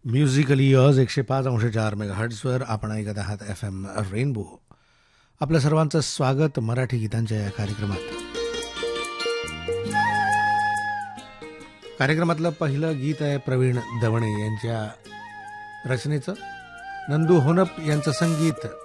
Musically yaws 105.4 मेगाहर्ट्झवर आपण ऐकत आहात FM रेनबो. आपल्या सर्वांचं स्वागत मराठी गीतांच्या या कार्यक्रमातलं पहिलं गीत आहे प्रवीण दवणे यांच्या रचनेचं. नंदू होनप यांचं संगीत,